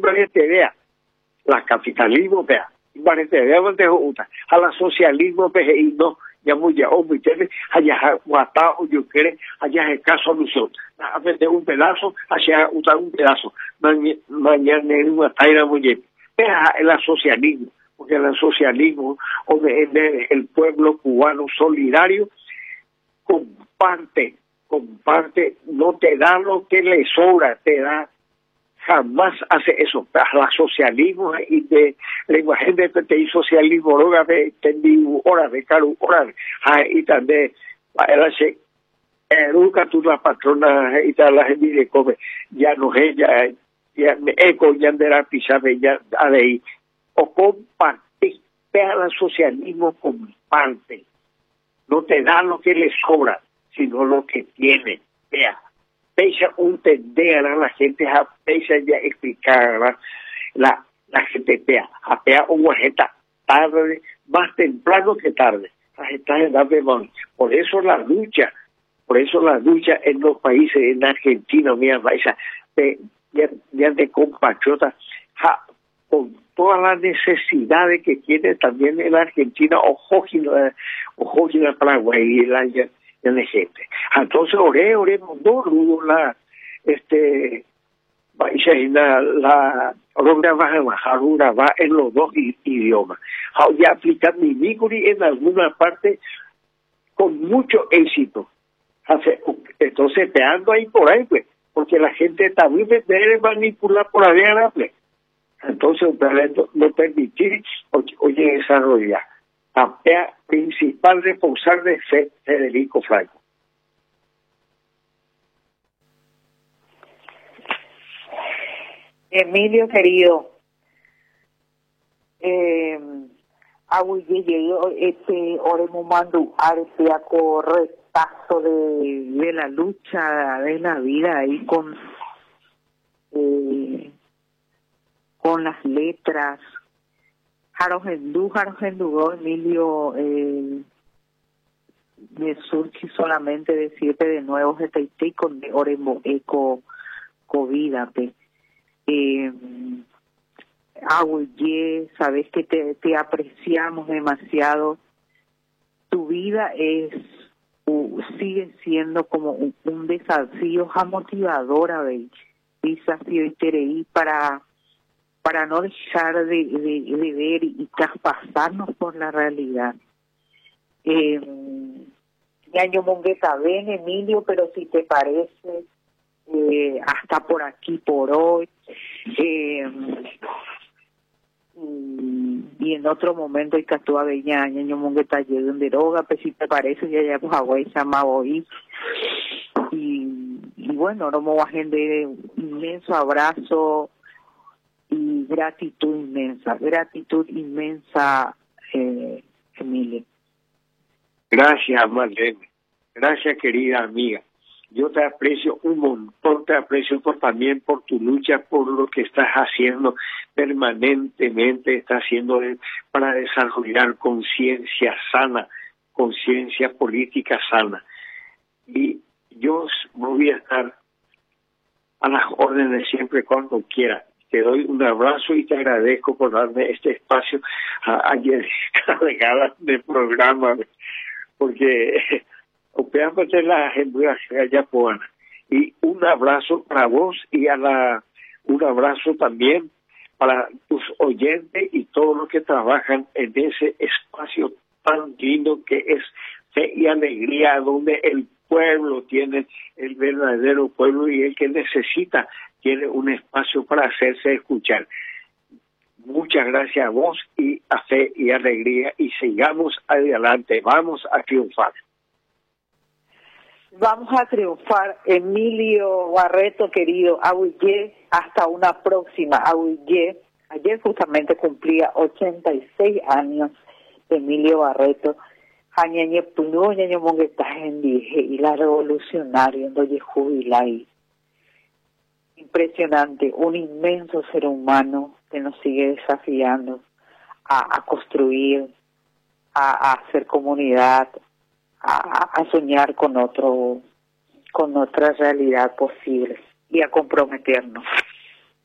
te vea, la capitalismo vea, te vea donde uta, a la socialismo ve y no, ya muy ya hombre, tiene, allá guatao, yo quiere, allá es caso solución, a vender un pedazo, allá usar un pedazo, mañana en una taira muy bien, vea el socialismo, porque el socialismo, donde el pueblo cubano solidario, comparte, no te da lo que le sobra, te da, jamás hace eso, la socialismo y de lenguaje de PT socialismo, ahora de tendido, ahora de caro, ahora y también, era se educa tú la patrona y tal, la gente de come, ya no es, ya me eco, ya de la pisabe, ya de ahí, o compartir, vea el socialismo comparte, no te da lo que le sobra, sino lo que tiene, vea. Pesa entender a la gente, pesa ya explicar la gente vea, apea una jeta tarde, más temprano que tarde, la gente da de mal. Por eso la lucha en los países, en Argentina, mira, ya de compatriotas, con todas las necesidades que tiene también en la Argentina, ojo en la Paraguay y la gente. Entonces, oremos, no dudo la va en los dos idiomas. Ya aplicar mi miguri en alguna parte con mucho éxito. Entonces, te ando ahí por ahí, pues, porque la gente también debe manipular por allá, pues. Entonces, no permitir, oye, desarrollar. Tapea principal responsable de Federico Franco. Emilio querido, oremos mandu arte a correctazo de la lucha de la vida ahí con las letras. Jarojendu, Emilio, me surge solamente decirte de nuevo, este con de oremo eco covídate. Oye, sabes que te apreciamos demasiado. Tu vida sigue siendo como un desafío motivadora, desafío y tereí para no dejar de ver y traspasarnos por la realidad. Ñaño Mongueta, ven, Emilio, pero si te parece, hasta por aquí por hoy, y en otro momento y que tú aveña Ñaño Mongueta llegue un deroga, pues si te parece, ya pues agua y llama hoy. Y bueno, no me voy a gente un inmenso abrazo y gratitud inmensa, Emilio. Gracias, Marlene. Gracias, querida amiga. Yo te aprecio un montón, te aprecio también por tu lucha, por lo que estás haciendo permanentemente, estás haciendo para desarrollar conciencia sana, conciencia política sana. Y yo voy a estar a las órdenes siempre cuando quiera. Te doy un abrazo y te agradezco por darme este espacio ayer cargada de programa, porque opeamos de la agenda yapoana. Y un abrazo para vos y un abrazo también para tus oyentes y todos los que trabajan en ese espacio tan lindo que es fe y alegría, donde el pueblo tiene el verdadero pueblo y el que necesita tiene un espacio para hacerse escuchar. Muchas gracias a vos y a Fe y Alegría y sigamos adelante, vamos a triunfar. Vamos a triunfar, Emilio Barreto, querido. Abuye, hasta una próxima. Abuye, ayer justamente cumplía 86 años Emilio Barreto. Añañe Puno, Añañe Monguetaje, y la revolucionaria, donde jubilai. Impresionante, un inmenso ser humano que nos sigue desafiando a construir, a hacer comunidad, a soñar con otra realidad posible y a comprometernos.